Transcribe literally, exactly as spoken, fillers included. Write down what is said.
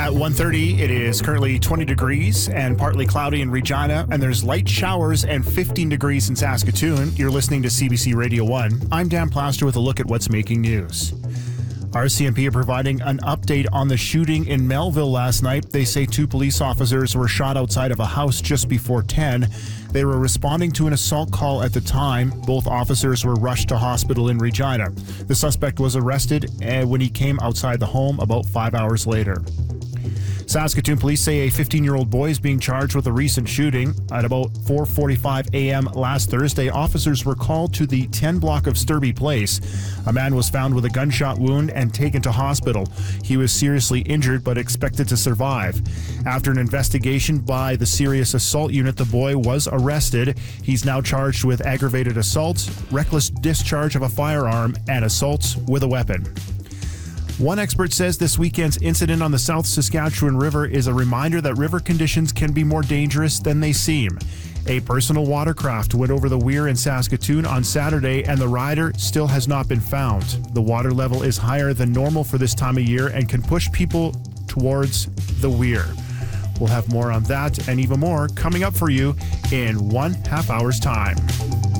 At one thirty, it is currently twenty degrees and partly cloudy in Regina, and there's light showers and fifteen degrees in Saskatoon. You're listening to C B C Radio one. I'm Dan Plaster with a look at what's making news. R C M P are providing an update on the shooting in Melville last night. They say two police officers were shot outside of a house just before ten. They were responding to an assault call at the time. Both officers were rushed to hospital in Regina. The suspect was arrested when he came outside the home about five hours later. Saskatoon police say a fifteen-year-old boy is being charged with a recent shooting. At about four forty-five a.m. last Thursday, officers were called to the ten block of Sturby Place. A man was found with a gunshot wound and taken to hospital. He was seriously injured but expected to survive. After an investigation by the Serious Assault Unit, the boy was arrested. He's now charged with aggravated assault, reckless discharge of a firearm, and assaults with a weapon. One expert says this weekend's incident on the South Saskatchewan River is a reminder that river conditions can be more dangerous than they seem. A personal watercraft went over the weir in Saskatoon on Saturday, and the rider still has not been found. The water level is higher than normal for this time of year and can push people towards the weir. We'll have more on that and even more coming up for you in one half hour's time.